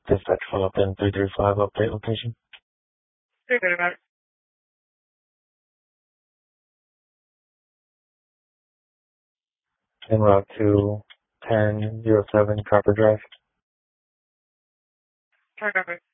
Dispatch follow-up in 335 update location. Very good about it. En route to 1007 Copper Drive. Turn over.